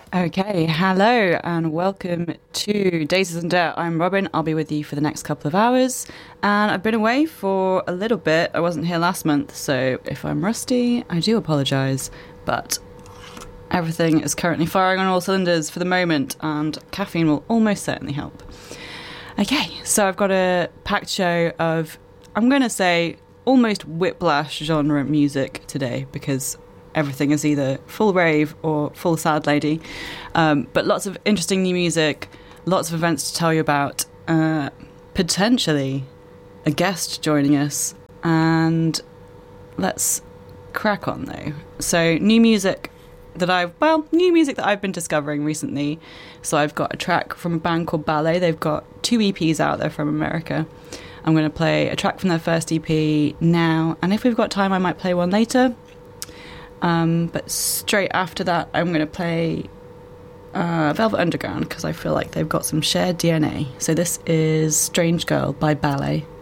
Okay, hello and welcome to Daisies and Dirt. I'm Robin. I'll be with you for the next couple of hours. And I've been away for a little bit. I wasn't here last month, so if I'm rusty, I do apologise. But everything is currently firing on all cylinders for the moment, and caffeine will almost certainly help. Okay, so I've got a packed show of, I'm going to say, almost whiplash genre music today, because everything is either full rave or full sad lady. But lots of interesting new music, lots of events to tell you about, potentially a guest joining us. And let's crack on though. So new music that I've been discovering recently. So I've got a track from a band called Ballet. They've got 2 EPs out there from America. I'm going to play a track from their first EP now, and if we've got time I might play one later. But straight after that, I'm going to play Velvet Underground because I feel like they've got some shared DNA. So this is Strange Girl by Ballet.